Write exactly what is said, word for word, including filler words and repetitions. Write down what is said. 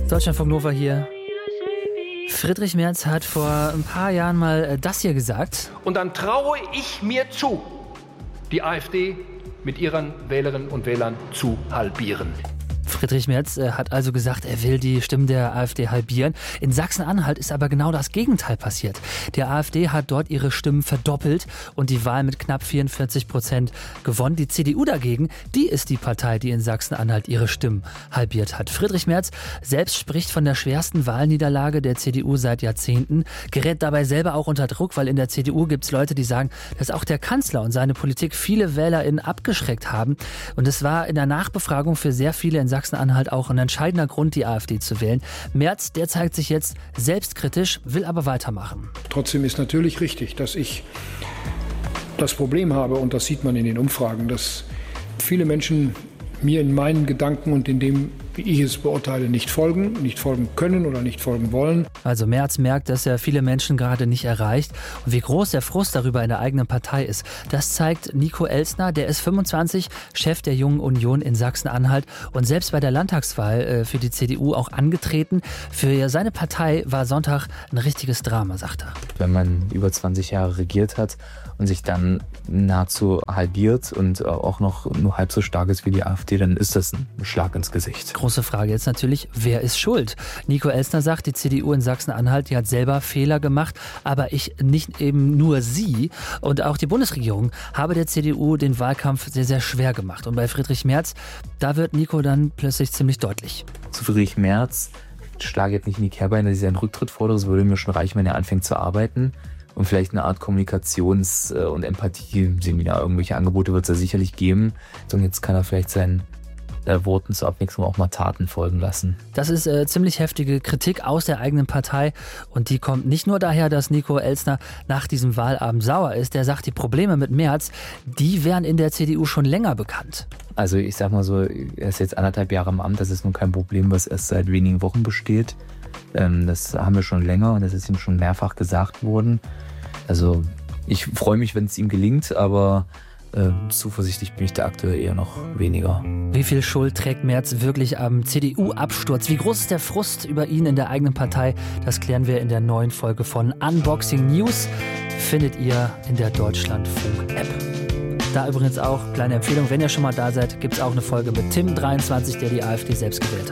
Deutschlandfunk Nova hier. Friedrich Merz hat vor ein paar Jahren mal das hier gesagt. Und dann traue ich mir zu, die AfD mit ihren Wählerinnen und Wählern zu halbieren. Friedrich Merz hat also gesagt, er will die Stimmen der AfD halbieren. In Sachsen-Anhalt ist aber genau das Gegenteil passiert. Der AfD hat dort ihre Stimmen verdoppelt und die Wahl mit knapp vierundvierzig Prozent gewonnen. Die C D U dagegen, die ist die Partei, die in Sachsen-Anhalt ihre Stimmen halbiert hat. Friedrich Merz selbst spricht von der schwersten Wahlniederlage der C D U seit Jahrzehnten, gerät dabei selber auch unter Druck, weil in der C D U gibt es Leute, die sagen, dass auch der Kanzler und seine Politik viele WählerInnen abgeschreckt haben. Und es war in der Nachbefragung für sehr viele in Sachsen Sachsen-Anhalt auch ein entscheidender Grund, die AfD zu wählen. Merz, der zeigt sich jetzt selbstkritisch, will aber weitermachen. Trotzdem ist natürlich richtig, dass ich das Problem habe, und das sieht man in den Umfragen, dass viele Menschen mir in meinen Gedanken und in dem, wie ich es beurteile, nicht folgen, nicht folgen können oder nicht folgen wollen. Also Merz merkt, dass er viele Menschen gerade nicht erreicht. Und wie groß der Frust darüber in der eigenen Partei ist, das zeigt Nico Elstner. Der ist fünfundzwanzig, Chef der Jungen Union in Sachsen-Anhalt und selbst bei der Landtagswahl für die C D U auch angetreten. Für seine Partei war Sonntag ein richtiges Drama, sagt er. Wenn man über zwanzig Jahre regiert hat und sich dann nahezu halbiert und auch noch nur halb so stark ist wie die AfD, dann ist das ein Schlag ins Gesicht. Große Frage jetzt natürlich, wer ist schuld? Nico Elstner sagt, die C D U in Sachsen-Anhalt, die hat selber Fehler gemacht, aber ich nicht eben nur sie. Und auch die Bundesregierung habe der C D U den Wahlkampf sehr, sehr schwer gemacht. Und bei Friedrich Merz, da wird Nico dann plötzlich ziemlich deutlich. Zu Friedrich Merz, schlage jetzt nicht in die Kehrbeine, dass ich seinen Rücktritt fordere, es würde mir schon reichen, wenn er anfängt zu arbeiten. Und vielleicht eine Art Kommunikations- und Empathie-Seminar, irgendwelche Angebote wird es ja sicherlich geben. Und jetzt kann er vielleicht seinen äh, Worten zur Abwechslung auch mal Taten folgen lassen. Das ist äh, ziemlich heftige Kritik aus der eigenen Partei. Und die kommt nicht nur daher, dass Nico Elstner nach diesem Wahlabend sauer ist. Der sagt, die Probleme mit Merz, die wären in der C D U schon länger bekannt. Also ich sag mal so, er ist jetzt anderthalb Jahre im Amt. Das ist nun kein Problem, was erst seit wenigen Wochen besteht. Ähm, das haben wir schon länger und das ist ihm schon mehrfach gesagt worden. Also ich freue mich, wenn es ihm gelingt, aber äh, zuversichtlich bin ich da aktuell eher noch weniger. Wie viel Schuld trägt Merz wirklich am C D U-Absturz? Wie groß ist der Frust über ihn in der eigenen Partei? Das klären wir in der neuen Folge von Unboxing News. Findet ihr in der Deutschlandfunk-App. Da übrigens auch, kleine Empfehlung, wenn ihr schon mal da seid, gibt es auch eine Folge mit Tim dreiundzwanzig, der die AfD selbst gewählt hat.